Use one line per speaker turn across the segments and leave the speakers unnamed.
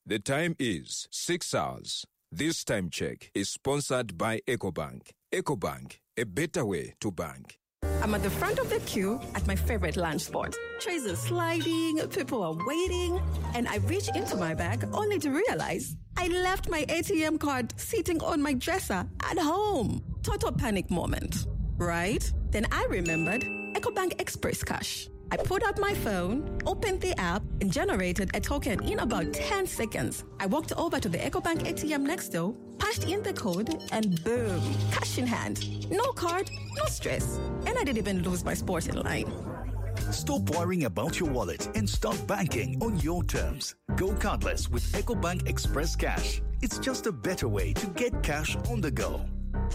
The time is 6 hours. This time check is sponsored by EcoBank. EcoBank, a better way to bank.
I'm at the front of the queue at my favorite lunch spot. Trays are sliding, people are waiting, and I reach into my bag only to realize I left my ATM card sitting on my dresser at home. Total panic moment, right? Then I remembered EcoBank Express Cash. I pulled out my phone, opened the app, and generated a token in about 10 seconds. I walked over to the EcoBank ATM next door, punched in the code, and boom, cash in hand. No card, no stress. And I didn't even lose my sport in line.
Stop worrying about your wallet and start banking on your terms. Go cardless with EcoBank Express Cash. It's just a better way to get cash on the go.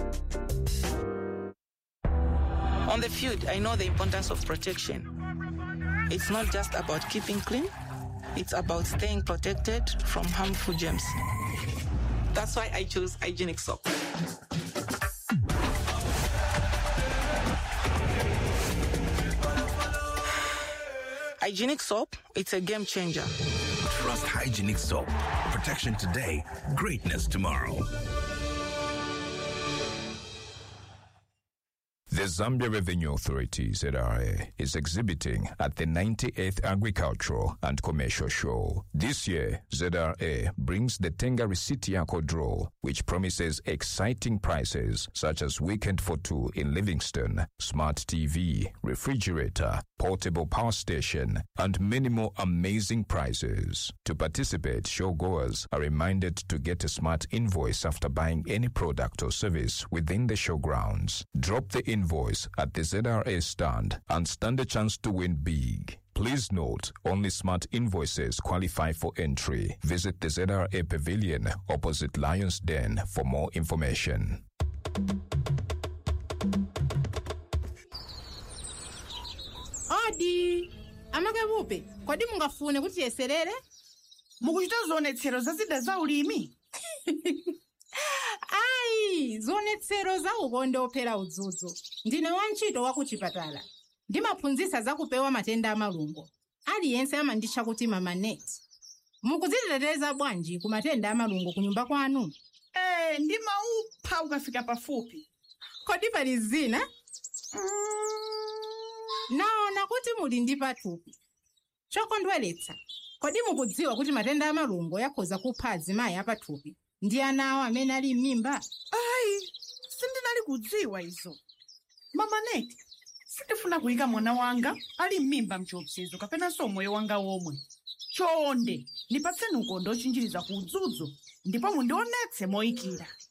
On the field, I know the importance of protection. It's not just about keeping clean, it's about staying protected from harmful germs. That's why I chose hygienic soap. Hygienic soap, it's a game changer.
Trust hygienic soap. Protection today, greatness tomorrow.
The Zambia Revenue Authority, ZRA, is exhibiting at the 98th Agricultural and Commercial Show. This year, ZRA brings the Tenga Receipt Yako Draw, which promises exciting prizes such as weekend for two in Livingston, smart TV, refrigerator, portable power station, and many more amazing prizes. To participate, showgoers are reminded to get a smart invoice after buying any product or service within the showgrounds. Drop the invoice at the ZRA stand and stand a chance to win big. Please note, only smart invoices qualify for entry. Visit the ZRA Pavilion opposite Lion's Den for more information.
Odi, amakabupe, kodi mungafune kuti yeserere?
Mukuchita zionetsero za zida za ulimi?
Ai, zionetsero za ukonde ophera udzudzu. Ndine wantchito wa kuchipatala. Ndimaphunzitsa za kupewa matenda amalungo. Aliyense amanditcha kuti Mama Net. Mukudziteteza bwanji ku matenda amalungo ku nyumba kwanu?
Ndimaupha ukafika pafupi.
Kodi pali zina? Naona kuti muli ndi pathupi. Chokondweretsa. Kodi mukudziwa kuti matenda amalungo yakhoza kupha azimayi apathupi ndi ana awo amene ali m'mimba?
Ai, sindinali kudziwa izo. Mama Net, sindifuna kuyika mwana wanga ali m'mimba mchiopsezo kapenanso moyo wanga womwe. Chonde, nipatseni ukonde ochinjiriza ku udzudzu ndipo mundionetse moyikira.